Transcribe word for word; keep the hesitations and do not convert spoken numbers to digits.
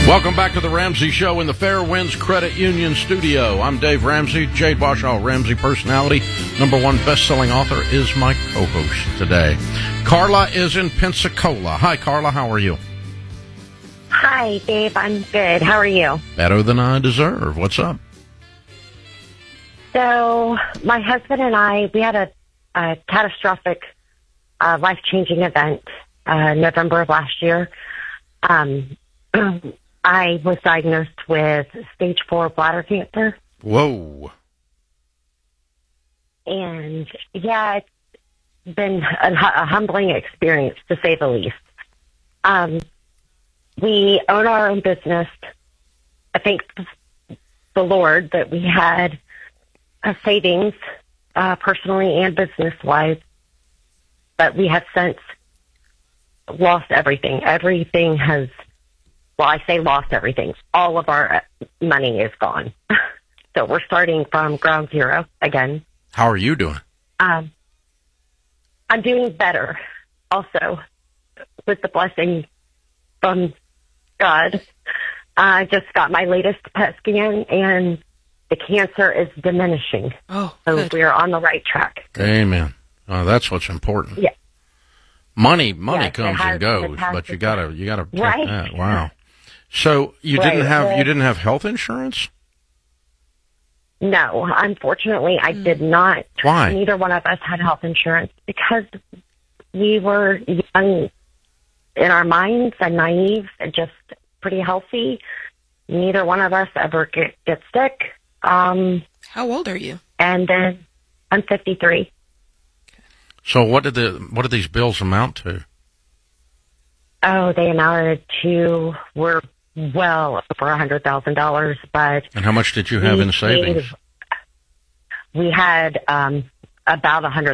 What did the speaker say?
Welcome back to the Ramsey Show in the Fairwinds Credit Union studio. I'm Dave Ramsey, Jade Washoe, Ramsey personality, number one best-selling author, is my co-host today. Carla is in Pensacola. Hi, Carla. How are you? Hi, Dave. I'm good. How are you? Better than I deserve. What's up? So, my husband and I, we had a, a catastrophic, uh, life-changing event uh, November of last year. Um, I was diagnosed with stage four bladder cancer. Whoa. And, yeah, it's been a, a humbling experience, to say the least. Um, we own our own business. I thank the Lord that we had a savings, uh, personally and business-wise, but we have since lost everything. Everything has... Well, I say lost everything. All of our money is gone. So we're starting from ground zero again. How are you doing? Um, I'm doing better. Also, with the blessing from God, I just got my latest P E T scan, and the cancer is diminishing. Oh, so good. we are on the right track. Amen. Oh, that's what's important. Yeah. Money, money Yes, it comes has- and goes, it has but to- you gotta, you gotta protect Right. that. Wow. So you Right, didn't have, well- you didn't have health insurance? No, unfortunately, I did not. Why? Neither one of us had health insurance because we were young in our minds and naive and just pretty healthy. Neither one of us ever get, get sick. Um, How old are you? and then I'm fifty-three. So what did the, what did these bills amount to? Oh, they amounted to, we're well over a hundred thousand dollars, but And how much did you have we in savings? gave- we had um, about a hundred